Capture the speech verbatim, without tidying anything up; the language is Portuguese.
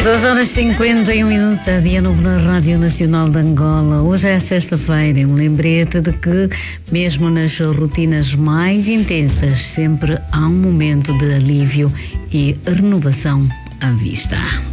duas horas e cinquenta e um minutos, dia novo na Rádio Nacional de Angola. Hoje é sexta-feira, um lembrete de que, mesmo nas rotinas mais intensas, sempre há um momento de alívio e renovação à vista.